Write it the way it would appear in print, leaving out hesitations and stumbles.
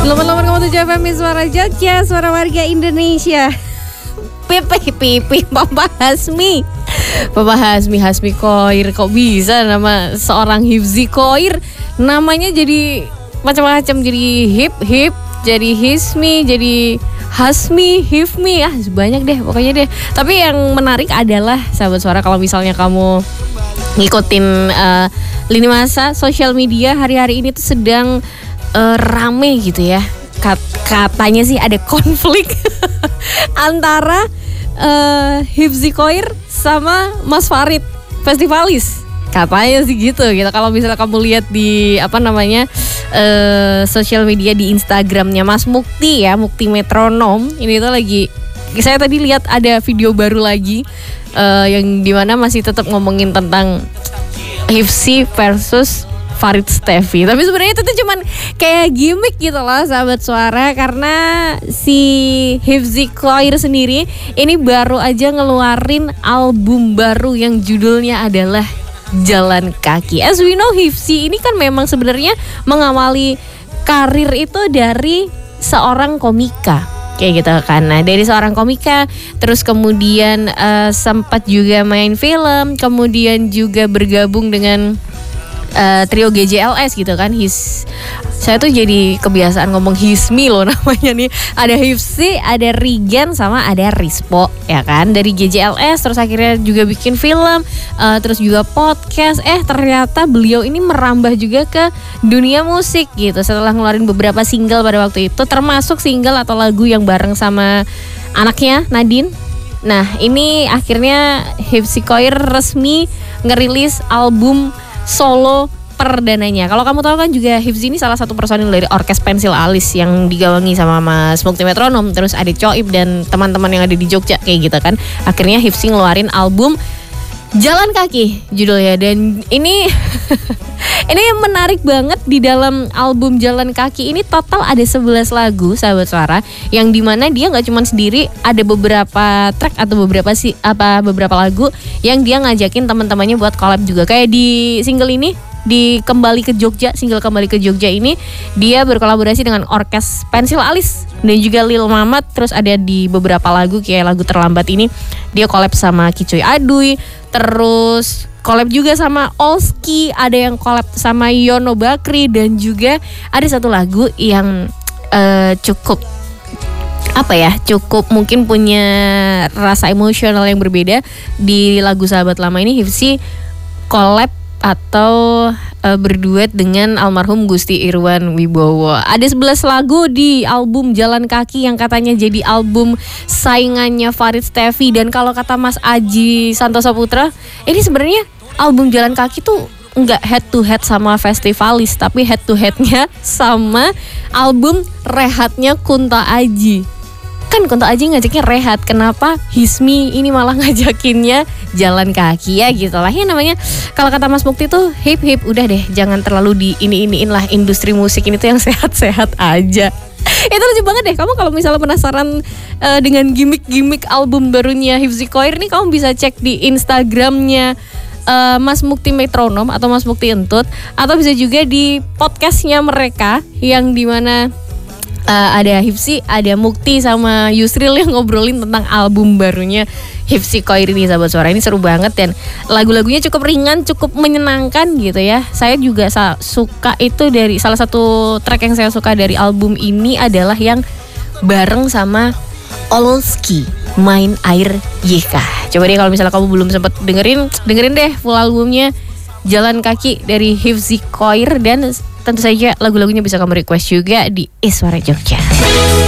88,7 FM Suara Jogja, suara warga Indonesia. Pipi Papa Hasmi Koir. Kok bisa nama seorang Hifzi Koir namanya jadi macam-macam, jadi hip, jadi Hismi, jadi Hasmi, Hifmi, banyak deh pokoknya deh. Tapi yang menarik adalah sahabat suara, kalau misalnya kamu ngikutin lini masa sosial media hari-hari ini tuh sedang rame gitu ya. Katanya sih ada konflik antara Hifzi Koir sama Mas Farid Festivalis. Katanya sih gitu. Kalau misalnya kamu lihat di sosial media di Instagramnya Mas Mukti ya, Mukti Metronom, ini tuh lagi, saya tadi lihat ada video baru lagi yang dimana masih tetap ngomongin tentang Hifzi versus Farid Steffi. Tapi sebenarnya itu tuh cuman kayak gimmick gitu loh sahabat suara, karena si Hifzi Koir sendiri ini baru aja ngeluarin album baru yang judulnya adalah Jalan Kaki. As we know, Hifzi ini kan memang sebenarnya mengawali karir itu dari seorang komika kayak gitu kan. Nah, dari seorang komika terus kemudian sempat juga main film, kemudian juga bergabung dengan trio GJLS gitu kan. Saya tuh jadi kebiasaan ngomong Hismi loh namanya nih. Ada Hifzi, ada Rigen, sama ada Rispo ya kan, dari GJLS. Terus akhirnya juga bikin film, terus juga podcast. Ternyata beliau ini merambah juga ke dunia musik gitu setelah ngeluarin beberapa single pada waktu itu, termasuk single atau lagu yang bareng sama anaknya Nadine. Nah, ini akhirnya Hifzi Koir resmi ngerilis album solo perdananya. Kalau kamu tahu kan juga Hifzi ini salah satu personil dari Orkes Pensil Alis yang digawangi sama Mas Mukti Metronom, terus ada Coib dan teman-teman yang ada di Jogja kayak gitu kan. Akhirnya Hifzi ngeluarin album Jalan Kaki judulnya, dan ini ini menarik banget. Di dalam album Jalan Kaki ini total ada 11 lagu sahabat suara, yang dimana dia nggak cuma sendiri, ada beberapa track atau beberapa lagu yang dia ngajakin teman-temannya buat collab juga. Kayak di single ini, di single Kembali ke Jogja ini dia berkolaborasi dengan Orkes Pensil Alis dan juga Lil Mamat. Terus ada di beberapa lagu kayak lagu Terlambat ini dia collab sama Kicoy Aduy, terus collab juga sama Olski, ada yang collab sama Yono Bakri, dan juga ada satu lagu yang cukup mungkin punya rasa emosional yang berbeda. Di lagu Sahabat Lama ini Hifzi collab atau berduet dengan almarhum Gusti Irwan Wibowo. Ada 11 lagu di album Jalan Kaki yang katanya jadi album saingannya Farid Steffi. Dan kalau kata Mas Aji Santoso Putra, ini sebenarnya album Jalan Kaki tuh nggak head to head sama Festivalis, tapi head to headnya sama album Rehatnya Kunto Aji. Kan Kunto Aji ngajaknya Rehat, kenapa Hismi ini malah ngajakinnya Jalan Kaki ya gitu lah. Ya namanya kalau kata Mas Mukti tuh hip, udah deh jangan terlalu di ini-iniin lah, industri musik ini tuh yang sehat-sehat aja. Itu lucu banget deh. Kamu kalau misalnya penasaran dengan gimmick album barunya Hifzi Koir nih, kamu bisa cek di Instagramnya Mas Mukti Metronom atau Mas Mukti Entut, atau bisa juga di podcastnya mereka yang dimana ada Hifzi, ada Mukti sama Yusril yang ngobrolin tentang album barunya Hifzi Koir ini sahabat suara. Ini seru banget dan lagu-lagunya cukup ringan, cukup menyenangkan gitu ya. Saya juga suka itu, dari salah satu track yang saya suka dari album ini adalah yang bareng sama Olski, Main Air YK. Coba deh kalau misalnya kamu belum sempat dengerin deh full albumnya Jalan Kaki dari Hifzi Koir. Dan tentu saja lagu-lagunya bisa kamu request juga di Suara Jogja.